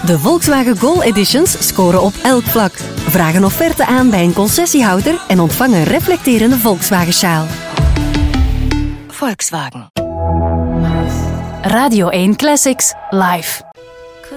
De Volkswagen Gol Editions scoren op elk vlak. Vraag een offerte aan bij een concessiehouder en ontvang een reflecterende Volkswagen-sjaal. Volkswagen. Radio 1 Classics live.